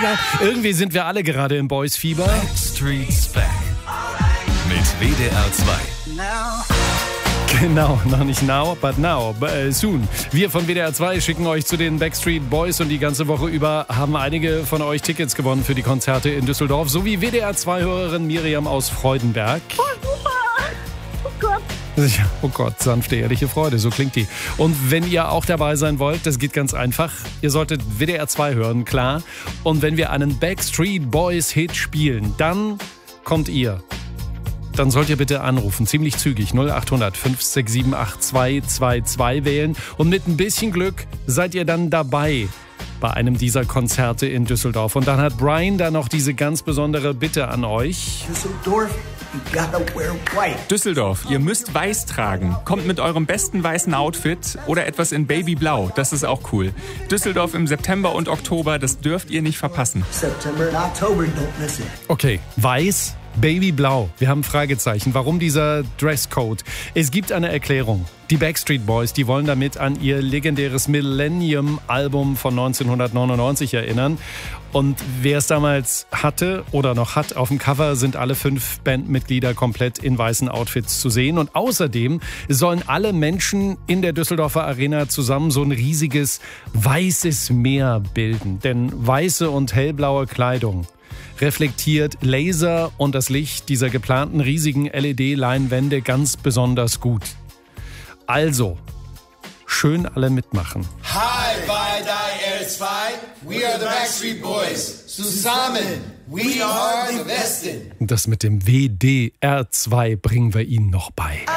klar. Irgendwie sind wir alle gerade im Boys-Fieber. Backstreet's Back mit WDR 2. Genau, noch nicht now, but now, soon. Wir von WDR 2 schicken euch zu den Backstreet Boys und die ganze Woche über haben einige von euch Tickets gewonnen für die Konzerte in Düsseldorf, so wie WDR 2-Hörerin Miriam aus Freudenberg. Oh, super. Oh Gott. Ja, oh Gott, sanfte, ehrliche Freude, so klingt die. Und wenn ihr auch dabei sein wollt, das geht ganz einfach. Ihr solltet WDR 2 hören, klar. Und wenn wir einen Backstreet Boys Hit spielen, dann kommt ihr. Dann sollt ihr bitte anrufen, ziemlich zügig, 0800 567 8222 wählen. Und mit ein bisschen Glück seid ihr dann dabei bei einem dieser Konzerte in Düsseldorf. Und dann hat Brian da noch diese ganz besondere Bitte an euch. Düsseldorf, you gotta wear white. Düsseldorf, ihr müsst weiß tragen. Kommt mit eurem besten weißen Outfit oder etwas in Babyblau, das ist auch cool. Düsseldorf im September und Oktober, das dürft ihr nicht verpassen. September and October, don't miss it. Okay, weiß, Babyblau. Wir haben Fragezeichen. Warum dieser Dresscode? Es gibt eine Erklärung. Die Backstreet Boys, die wollen damit an ihr legendäres Millennium-Album von 1999 erinnern. Und wer es damals hatte oder noch hat, auf dem Cover sind alle 5 Bandmitglieder komplett in weißen Outfits zu sehen. Und außerdem sollen alle Menschen in der Düsseldorfer Arena zusammen so ein riesiges weißes Meer bilden. Denn weiße und hellblaue Kleidung reflektiert Laser und das Licht dieser geplanten riesigen LED-Leinwände ganz besonders gut. Also, schön alle mitmachen. Hi bei der R2, we are the Backstreet Boys. Zusammen, we are the Besten. Das mit dem WDR2 bringen wir Ihnen noch bei.